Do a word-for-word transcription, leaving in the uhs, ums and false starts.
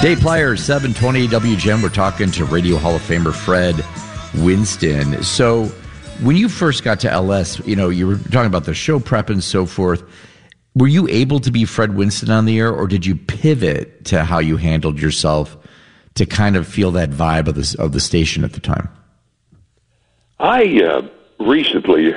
Dave Plier, seven twenty W G N. We're talking to Radio Hall of Famer Fred Winston. So when you first got to L S, you know, you were talking about the show prep and so forth. Were you able to be Fred Winston on the air, or did you pivot to how you handled yourself to kind of feel that vibe of the, of the station at the time? I uh, recently